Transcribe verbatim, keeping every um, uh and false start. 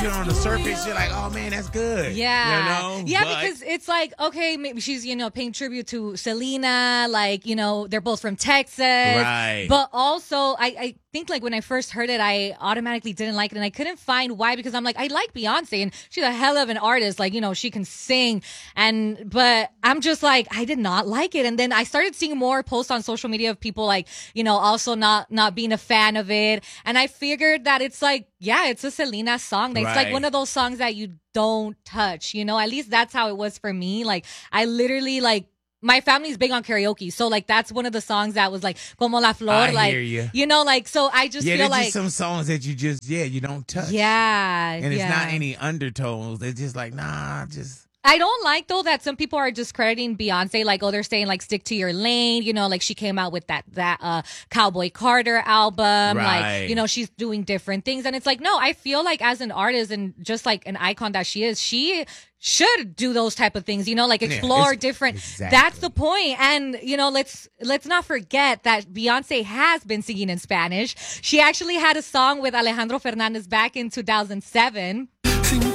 it on the surface, you're like, oh man, that's good. Yeah. You know? Yeah, but, because it's like, okay, maybe she's, you know, paying tribute to Selena. Like, you know, they're both from Texas. Right. But also, I, I think like when I first heard it, I automatically didn't like it. And I couldn't find why, because I'm like, I like Beyonce and she's a hell of an artist. Like, you know, she can sing. And, but I'm just like, I did not like it. And then I started seeing more posts on social media of people like, you know, also not, not being a fan of it. And I figured that it's like, yeah, it's a Selena song. It's Right. like one of those songs that you don't touch, you know, at least that's how it was for me. Like, I literally like, my family's big on karaoke. So like, that's one of the songs that was like, Como la Flor. I like, hear you. you know, like, so I just yeah, feel there's like. just some songs that you just, yeah, you don't touch. Yeah. And it's yeah. not any undertones. It's just like, nah, just. I don't like, though, that some people are discrediting Beyonce. Like, oh, they're saying, like, stick to your lane. You know, like, she came out with that, that, uh, Cowboy Carter album. Right. Like, you know, she's doing different things. And it's like, no, I feel like as an artist and just like an icon that she is, she should do those type of things, you know, like explore Yeah, different. exactly. That's the point. And, you know, let's, let's not forget that Beyonce has been singing in Spanish. She actually had a song with Alejandro Fernandez back in two thousand seven.